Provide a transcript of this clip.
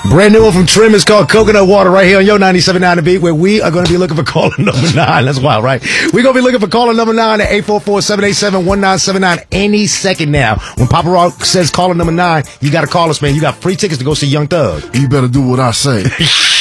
Brand new one from Trim is called Coconut Water right here on Yo 97.9 The Beat, where we are going to be looking for caller number 9. That's wild, right? We're going to be looking for caller number 9 at 844-787-1979 any second now. When Papa Rock says caller number 9, you got to call us, man. You got free tickets to go see Young Thug. You better do what I say.